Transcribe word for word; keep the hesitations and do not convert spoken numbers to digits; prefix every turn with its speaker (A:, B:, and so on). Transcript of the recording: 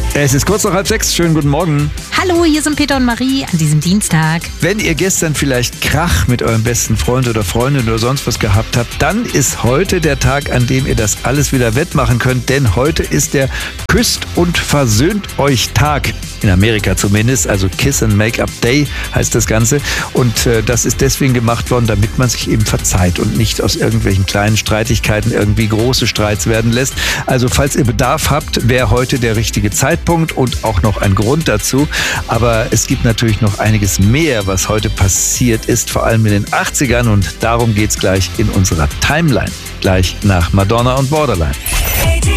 A: Es ist kurz nach halb sechs. Schönen guten Morgen.
B: Hallo, hier sind Peter und Marie an diesem Dienstag.
A: Wenn ihr gestern vielleicht Krach mit eurem besten Freund oder Freundin oder sonst was gehabt habt, dann ist heute der Tag, an dem ihr das alles wieder wettmachen könnt. Denn heute ist der Küsst und Versöhnt euch Tag. In Amerika zumindest, also Kiss and Make Up Day heißt das Ganze. Und äh, das ist deswegen gemacht worden, damit man sich eben verzeiht und nicht aus irgendwelchen kleinen Streitigkeiten irgendwie große Streits werden lässt. Also falls ihr Bedarf habt, wäre heute der richtige Zeitpunkt und auch noch ein Grund dazu. Aber es gibt natürlich noch einiges mehr, was heute passiert ist, vor allem in den achtzigern. Und darum geht's gleich in unserer Timeline. Gleich nach Madonna und Borderline.